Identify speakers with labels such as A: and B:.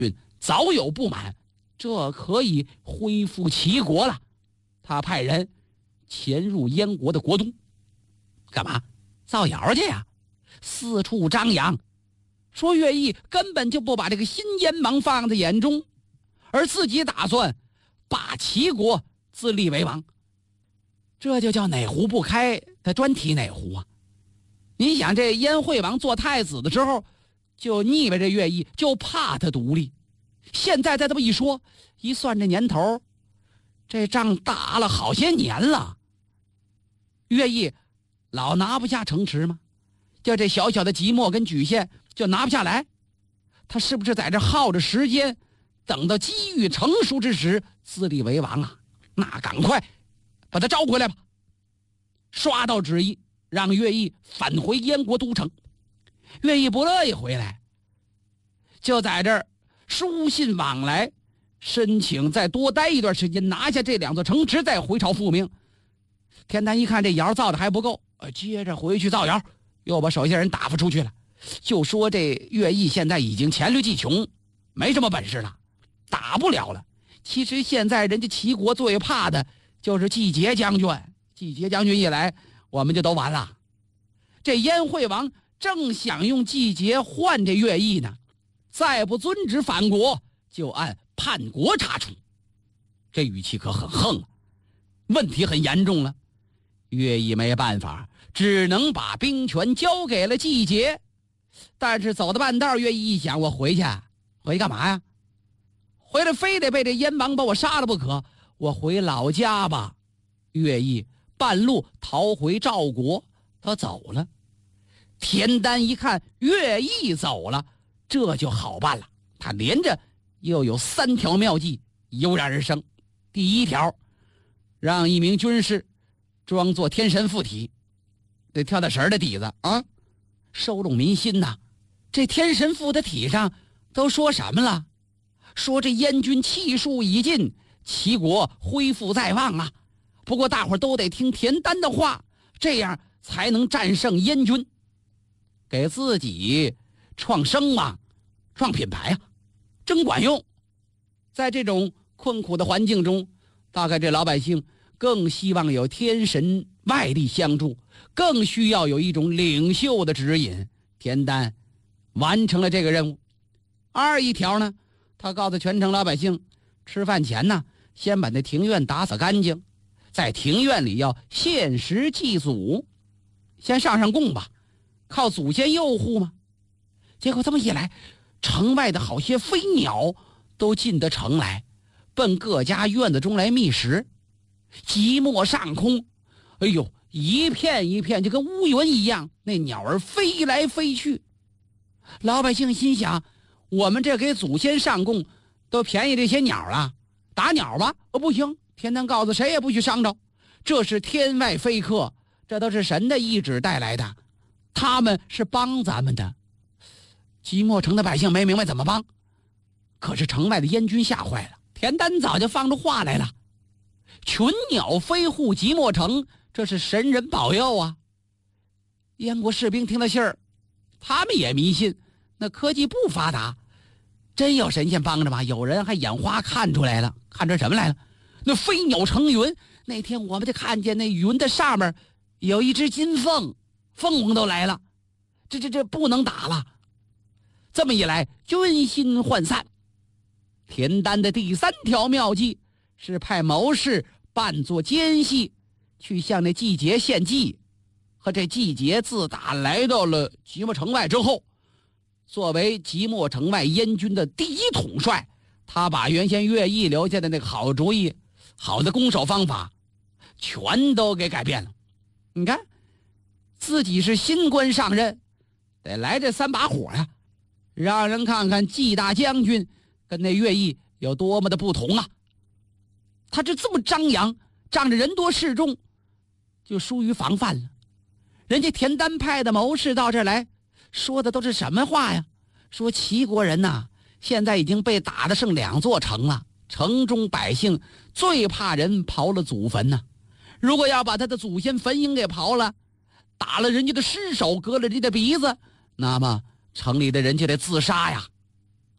A: 早有不满，这可以恢复齐国了。他派人潜入燕国的国都，干嘛？造谣去呀，四处张扬，说乐毅根本就不把这个新燕王放在眼中，而自己打算把齐国自立为王。这就叫哪壶不开他专提哪壶啊！你想，这燕惠王做太子的时候就腻歪这乐毅，就怕他独立。现在再这么一说，一算这年头，这仗打了好些年了，乐毅老拿不下城池吗？就这小小的即墨跟莒县就拿不下来，他是不是在这耗着时间，等到机遇成熟之时自立为王啊？那赶快把他招回来吧！刷到旨意，让乐毅返回燕国都城。乐毅不乐意回来，就在这儿书信往来，申请再多待一段时间，拿下这2座城池，再回朝复命。田丹一看这谣造的还不够，接着回去造谣，又把手下人打发出去了，就说这乐毅现在已经黔驴技穷，没什么本事了，打不了了。其实现在人家齐国最怕的就是季节将军，季节将军一来，我们就都完了。这燕惠王正想用季节换这乐毅呢，再不遵旨反国，就按叛国查处。这语气可很横啊，问题很严重了。乐毅没办法，只能把兵权交给了季节。但是走到半道，乐毅一想，我回去干嘛呀？回来非得被这燕王把我杀了不可，我回老家吧。乐毅半路逃回赵国，他走了。田丹一看乐毅走了，这就好办了，他连着又有3条妙计油然而生。第1条，让一名军士装作天神附体，得跳大神的底子啊，收拢民心呐。这天神附的体上都说什么了？说这燕军气数已尽，齐国恢复在望啊。不过大伙都得听田丹的话，这样才能战胜燕军，给自己创声望、创品牌啊，真管用。在这种困苦的环境中，大概这老百姓更希望有天神外力相助，更需要有一种领袖的指引。田丹完成了这个任务。2条呢，他告诉全城老百姓，吃饭前呢，先把那庭院打扫干净，在庭院里要献石祭祖，先上供吧，靠祖先佑护嘛。结果这么一来，城外的好些飞鸟都进得城来，奔各家院子中来觅食。即墨上空，哎呦，一片一片就跟乌云一样，那鸟儿飞来飞去。老百姓心想，我们这给祖先上供都便宜这些鸟了，打鸟吧？不行，田丹告诉谁也不许伤着，这是天外飞客，这都是神的意志带来的，他们是帮咱们的。即墨城的百姓没明白怎么帮，可是城外的燕军吓坏了，田丹早就放出话来了，群鸟飞护即墨城，这是神人保佑啊。燕国士兵听到信儿，他们也迷信，那科技不发达，真有神仙帮着吗？有人还眼花看出来了，看出什么来了？那飞鸟成云，那天我们就看见那云的上面有一只金凤，凤凰都来了，这不能打了。这么一来，军心涣散。田丹的第3条妙计是派谋士扮作奸细，去向那季节献计。和这季节自打来到了即墨城外之后，作为即墨城外燕军的第1统帅，他把原先乐毅留下的那个好主意、好的攻守方法全都给改变了。你看，自己是新官上任，得来这3把火呀，让人看看季大将军跟那乐毅有多么的不同啊。他这么张扬，仗着人多势众，就疏于防范了。人家田丹派的谋士到这儿来，说的都是什么话呀？说齐国人呐，现在已经被打得剩2座城了，城中百姓最怕人刨了祖坟呢。如果要把他的祖先坟茔给刨了，打了人家的尸首，割了人家的鼻子，那么城里的人就得自杀呀。